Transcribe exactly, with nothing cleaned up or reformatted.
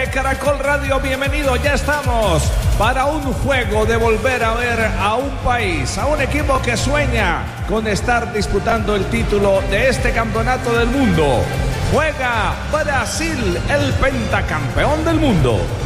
Caracol Radio, bienvenido, ya estamos para un juego de volver a ver a un país, a un equipo que sueña con estar disputando el título de este campeonato del mundo. Juega Brasil, el pentacampeón del mundo.